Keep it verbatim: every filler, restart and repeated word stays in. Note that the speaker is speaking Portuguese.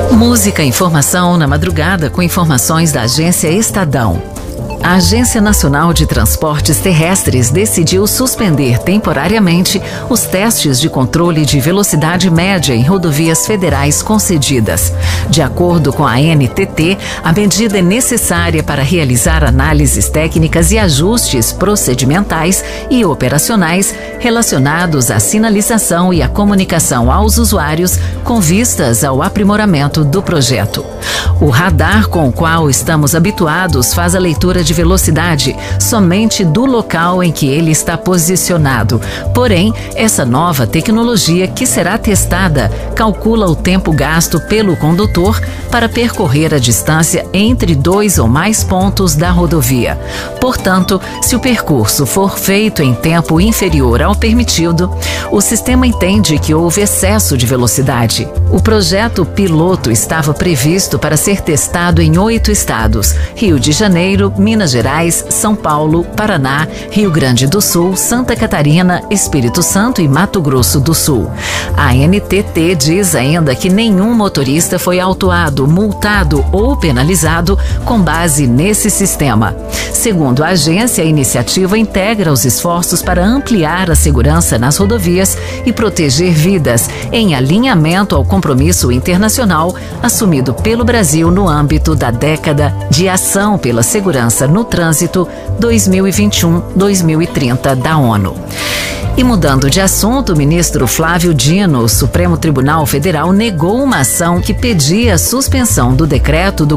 Música e informação na madrugada com informações da Agência Estadão. A Agência Nacional de Transportes Terrestres decidiu suspender temporariamente os testes de controle de velocidade média em rodovias federais concedidas. De acordo com a A N T T, a medida é necessária para realizar análises técnicas e ajustes procedimentais e operacionais relacionados à sinalização e à comunicação aos usuários com vistas ao aprimoramento do projeto. O radar com o qual estamos habituados faz a leitura de velocidade somente do local em que ele está posicionado. Porém, essa nova tecnologia que será testada calcula o tempo gasto pelo condutor para percorrer a distância entre dois ou mais pontos da rodovia. Portanto, se o percurso for feito em tempo inferior ao permitido, o sistema entende que houve excesso de velocidade. O projeto piloto estava previsto para ser testado em oito estados: Rio de Janeiro, Minas Gerais, São Paulo, Paraná, Rio Grande do Sul, Santa Catarina, Espírito Santo e Mato Grosso do Sul. A A N T T diz ainda que nenhum motorista foi autuado, multado ou penalizado com base nesse sistema. Segundo a agência, a iniciativa integra os esforços para ampliar a segurança nas rodovias e proteger vidas, em alinhamento ao compromisso internacional assumido pelo Brasil no âmbito da década de ação pela segurança no trânsito dois mil e vinte e um a dois mil e trinta da ONU. E mudando de assunto, o ministro Flávio Dino, o Supremo Tribunal Federal negou uma ação que pedia a suspensão do decreto do